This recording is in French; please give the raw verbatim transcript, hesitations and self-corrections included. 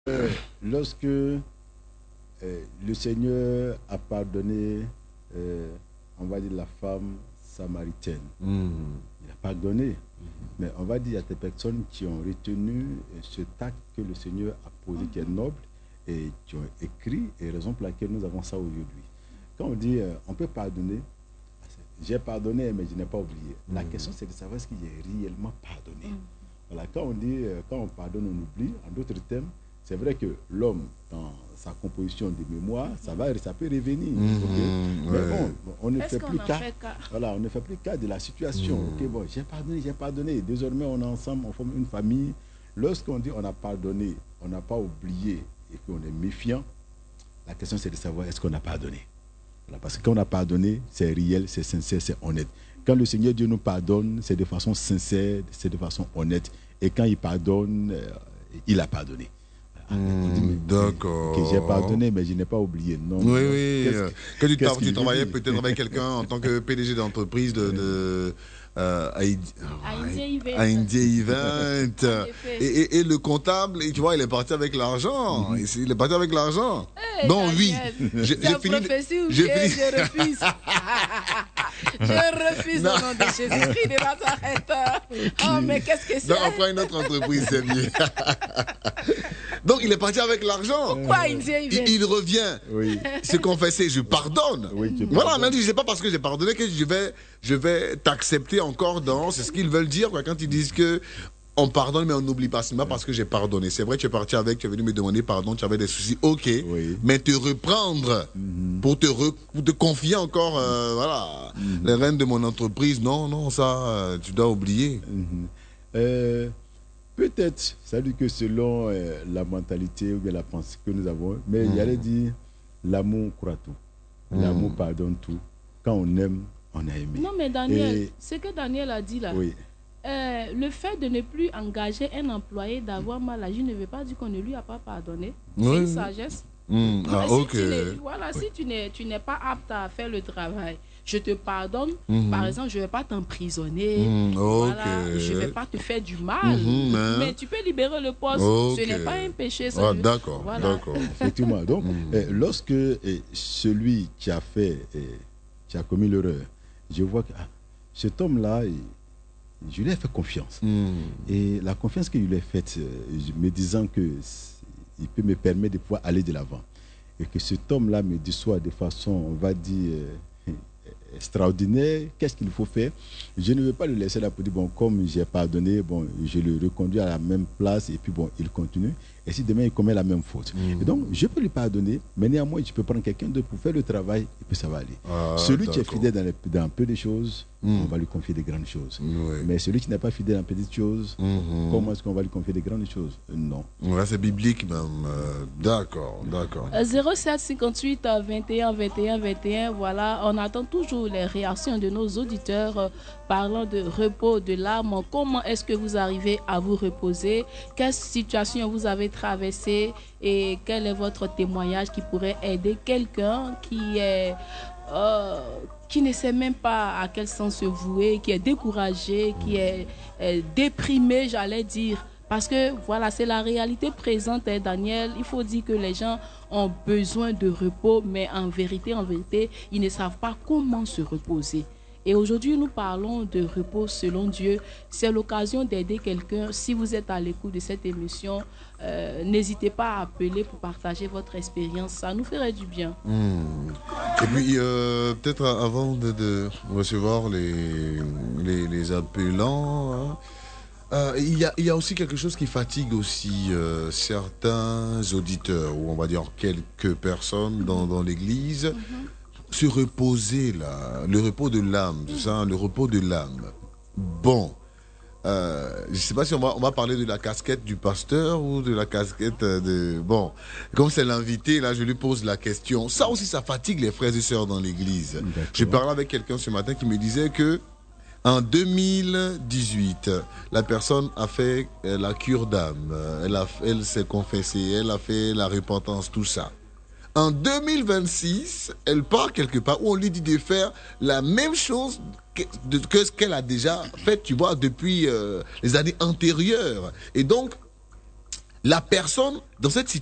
Euh, lorsque euh, le Seigneur a pardonné, euh, on va dire la femme samaritaine, mmh. il a pardonné. Mmh. Mais on va dire, il y a des personnes qui ont retenu ce acte que le Seigneur a posé, mmh. qui est noble, et qui ont écrit, et raison pour laquelle nous avons ça aujourd'hui. Quand on dit, euh, on peut pardonner, j'ai pardonné, mais je n'ai pas oublié. Mmh. La question, c'est de savoir ce qu'il est réellement pardonné. Mmh. Voilà, quand on dit, euh, quand on pardonne, on oublie. En d'autres termes, c'est vrai que l'homme, dans sa composition de mémoire, ça, va, ça peut revenir. Mmh, okay? Mais ouais. bon, on ne fait plus cas, fait cas. Voilà, on ne fait plus cas de la situation. Mmh. Okay, bon, j'ai pardonné, j'ai pardonné. Désormais, on est ensemble, on forme une famille. Lorsqu'on dit on a pardonné, on n'a pas oublié et qu'on est méfiant, la question c'est de savoir est-ce qu'on a pardonné. Voilà, parce que quand on a pardonné, c'est réel, c'est sincère, c'est honnête. Quand le Seigneur Dieu nous pardonne, c'est de façon sincère, c'est de façon honnête. Et quand il pardonne, euh, il a pardonné. Mmh, D'accord. Que j'ai pardonné, mais je n'ai pas oublié. Non, oui, non. oui. Euh, que tu, tu travaillais peut-être avec quelqu'un en tant que P D G d'entreprise de, de euh, à Indie Event. Et, et, et le comptable, tu vois, il est parti avec l'argent. Mm-hmm. Il est parti avec l'argent. Hey, non, oui. J'ai fini. Je refuse. Je refuse au nom de Jésus-Christ de Nazareth. Oh, mais qu'est-ce que c'est? Donc, on prend une autre entreprise, c'est mieux. Donc, il est parti avec l'argent. Pourquoi il, il, il revient oui. se confesser, je pardonne. Oui, voilà, on a dit, c'est pas parce que j'ai pardonné que je vais, je vais t'accepter encore dans. C'est ce qu'ils veulent dire quoi, quand ils disent que on pardonne, mais on n'oublie pas. C'est pas parce que j'ai pardonné. C'est vrai, tu es parti avec, tu es venu me demander pardon, tu avais des soucis, ok. Oui. Mais te reprendre mm-hmm. pour, te re, pour te confier encore, euh, voilà, mm-hmm. les rênes de mon entreprise, non, non, ça, euh, tu dois oublier. Mm-hmm. Euh, peut-être, ça dit que selon euh, la mentalité ou bien la pensée que nous avons, mais mm-hmm. il y allait dire l'amour croit tout. L'amour mm-hmm. pardonne tout. Quand on aime, on a aimé. Non, mais Daniel, Et... ce que Daniel a dit là. Oui. Euh, le fait de ne plus engager un employé d'avoir mal agi ne veut pas dire qu'on ne lui a pas pardonné. Oui. C'est une sagesse. Mmh. Ah, si okay. tu voilà, oui. si tu n'es, tu n'es pas apte à faire le travail, je te pardonne. Mmh. Par exemple, je ne vais pas t'emprisonner. Mmh. Okay. Voilà, je ne vais pas te faire du mal. Mmh, mais... mais tu peux libérer le poste. Okay. Ce n'est pas un péché. Ça ah, d'accord, voilà. d'accord. Effectivement. Donc, mmh. eh, lorsque eh, celui qui a fait, eh, qui a commis l'erreur, je vois que ah, cet homme-là, il, je lui ai fait confiance. Mm. Et la confiance que je lui ai faite, me disant qu'il peut me permettre de pouvoir aller de l'avant. Et que cet homme-là me déçoit de façon, on va dire, euh, extraordinaire. Qu'est-ce qu'il faut faire? Je ne veux pas le laisser là pour dire, bon, comme j'ai pardonné, bon, je le reconduis à la même place et puis bon, il continue. Et si demain il commet la même faute. Mm. Et donc, je peux lui pardonner, mais néanmoins, je peux prendre quelqu'un d'autre pour faire le travail et puis ça va aller. Ah, celui qui est fidèle dans, les, dans peu de choses, mm. on va lui confier des grandes choses. Oui. Mais celui qui n'est pas fidèle dans petites choses, mm-hmm. comment est-ce qu'on va lui confier des grandes choses? Non. Ouais, c'est biblique même. Euh, d'accord, d'accord. Euh, zéro sept cinquante-huit vingt et un vingt et un vingt et un, voilà, on attend toujours les réactions de nos auditeurs euh, parlant de repos de l'âme. Comment est-ce que vous arrivez à vous reposer? Quelle situation vous avez traversé et quel est votre témoignage qui pourrait aider quelqu'un qui est euh, qui ne sait même pas à quel sens se vouer, qui est découragé, qui est, est déprimé, j'allais dire. Parce que voilà, c'est la réalité présente, hein, Daniel. Il faut dire que les gens ont besoin de repos, mais en vérité, en vérité, ils ne savent pas comment se reposer. Et aujourd'hui, nous parlons de repos selon Dieu. C'est l'occasion d'aider quelqu'un. Si vous êtes à l'écoute de cette émission, euh, n'hésitez pas à appeler pour partager votre expérience. Ça nous ferait du bien. Mmh. Et puis, euh, peut-être avant de, de recevoir les, les, les appelants, hein, euh, il y a, il y a aussi quelque chose qui fatigue aussi euh, certains auditeurs, ou on va dire quelques personnes dans, dans l'église. Mmh. Se reposer là, le repos de l'âme, tout ça, le repos de l'âme. Bon, euh, je ne sais pas si on va, on va parler de la casquette du pasteur ou de la casquette de... Bon, comme c'est l'invité, là, je lui pose la question. Ça aussi, ça fatigue les frères et sœurs dans l'église. Je parlais avec quelqu'un ce matin qui me disait que en deux mille dix-huit, la personne a fait la cure d'âme, elle, a, elle s'est confessée, elle a fait la repentance, tout ça. En deux mille vingt-six, elle part quelque part où on lui dit de faire la même chose que, de, que ce qu'elle a déjà fait, tu vois, depuis euh, les années antérieures. Et donc, la personne, dans cette situation,